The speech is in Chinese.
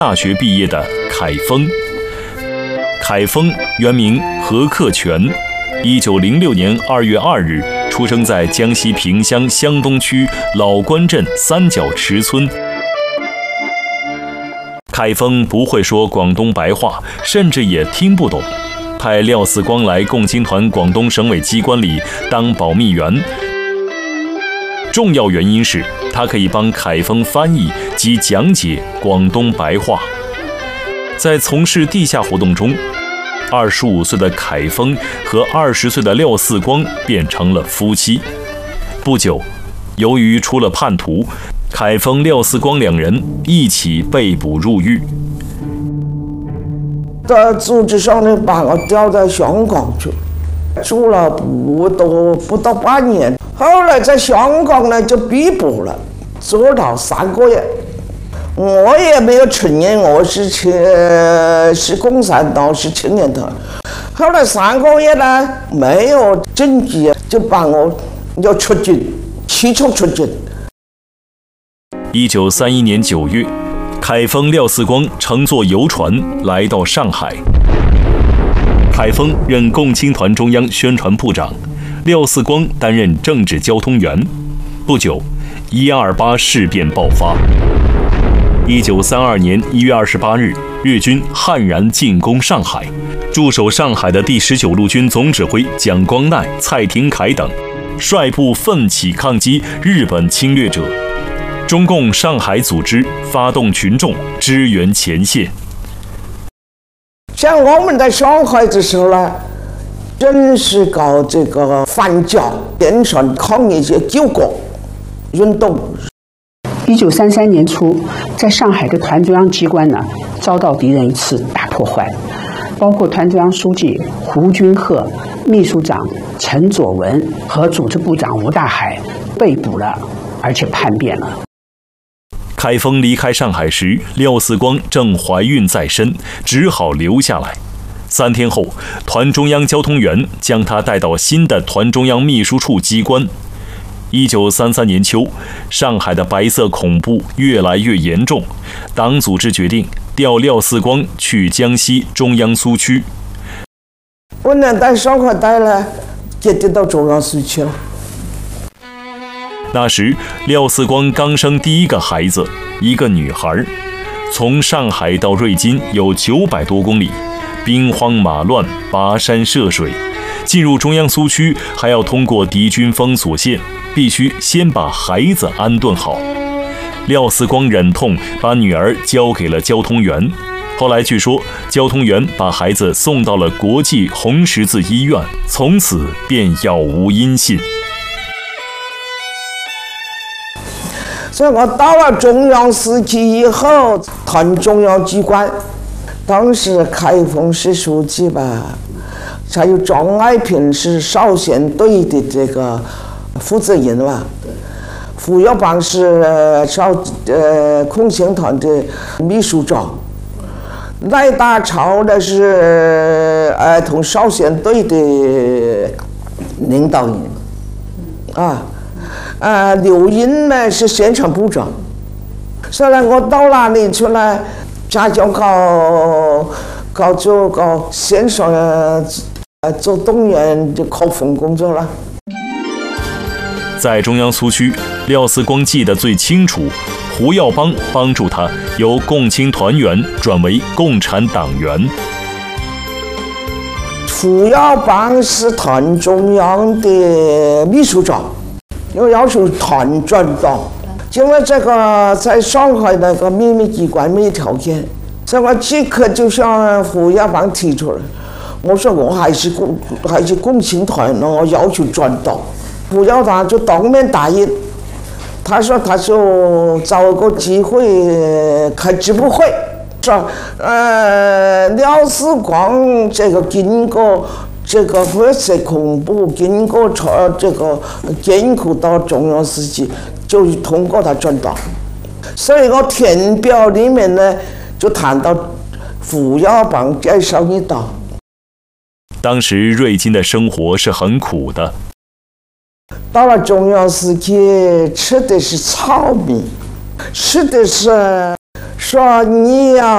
大学毕业的凯丰。凯丰原名何克全，1906年2月2日出生在江西萍乡湘东区老关镇三角池村。凯丰不会说广东白话，甚至也听不懂。派廖四光来共青团广东省委机关里当保密员，重要原因是他可以帮凯丰翻译及讲解广东白话。在从事地下活动中，25岁的凯丰和20岁的廖四光变成了夫妻。不久，由于出了叛徒，凯丰、廖四光两人一起被捕入狱。 在组织上呢，把我调到香港去，住了不到半年。后来在香港呢就被捕了，坐牢3个月。我也没有承认我是共产党，是青年团。后来3个月呢没有证据，就把我要出境，驱逐出境。 1931年9月，凯丰、廖四光乘坐游船来到上海。凯丰任共青团中央宣传部长，廖四光担任政治交通员。不久，128事变爆发。1932年1月28日，日军悍然进攻上海，驻守上海的第19路军总指挥蒋光鼐、蔡廷锴等率部奋起抗击日本侵略者。中共上海组织发动群众支援前线。 像我们在上海的时候呢，正是搞这个反蒋、宣传抗议一些救国运动。 1933年初，在上海的团中央机关呢，遭到敌人一次大破坏，包括团中央书记胡君鹤、秘书长陈佐文和组织部长吴大海被捕了，而且叛变了。 凯丰离开上海时，廖四光正怀孕在身，只好留下来。3天后，团中央交通员将他带到新的团中央秘书处机关。1933年秋，上海的白色恐怖越来越严重，党组织决定调廖四光去江西中央苏区。 不能在上海待了，决定到中央苏区了。 那时，廖四光刚生第一个孩子，一个女孩。从上海到瑞金有900多公里，兵荒马乱，跋山涉水。进入中央苏区还要通过敌军封锁线，必须先把孩子安顿好。廖四光忍痛把女儿交给了交通员。后来据说，交通员把孩子送到了国际红十字医院，从此便杳无音信。 所以我到了中央时期以后，团中央机关，当时凯丰是书记吧，还有张爱萍是少先队的这个负责人吧，胡耀邦是共青团的秘书长，赖大钊呢是儿童少先队的领导人刘英呢是宣传部长。所以我到哪里去呢，家就搞宣传做动员的口风工作了。 在中央苏区，廖四光记得最清楚，胡耀邦帮助他由共青团员转为共产党员。 胡耀邦是团中央的秘书长，要求团转党，因为这个在上海那个秘密机关没有条件，所以我即刻就向胡耀邦提出来，我说我还是共青团，我要求转党。胡耀邦就当面答应，他说他就找个机会开直播会，说廖四光这个经过这个黑色恐怖，经过这个艰苦到中央时期，就通过他转党。所以我填表里面呢就谈到胡耀邦介绍你党。 当时瑞金的生活是很苦的。 到了中央时期，吃的是糙米，吃的是说你要